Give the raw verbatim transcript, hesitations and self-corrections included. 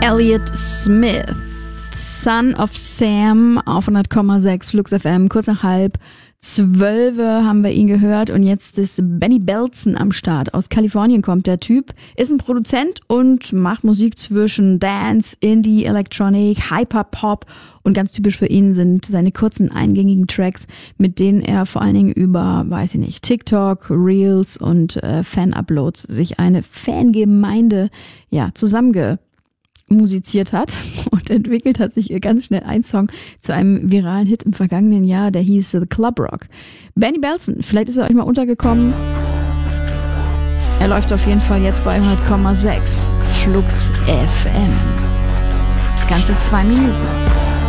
Elliott Smith, Son of Sam auf hundert Komma sechs Flux F M, kurz nach halb zwölf haben wir ihn gehört und jetzt ist Benny Belson am Start. Aus Kalifornien kommt der Typ, ist ein Produzent und macht Musik zwischen Dance, Indie, Electronic, Hyperpop und ganz typisch für ihn sind seine kurzen eingängigen Tracks, mit denen er vor allen Dingen über, weiß ich nicht, TikTok, Reels und äh, Fan-Uploads sich eine Fangemeinde ja zusammenge musiziert hat und entwickelt hat sich ganz schnell ein Song zu einem viralen Hit im vergangenen Jahr, der hieß The Club Rock. Benny Belson, vielleicht ist er euch mal untergekommen. Er läuft auf jeden Fall jetzt bei hundert Komma sechs Flux F M. Ganze zwei Minuten.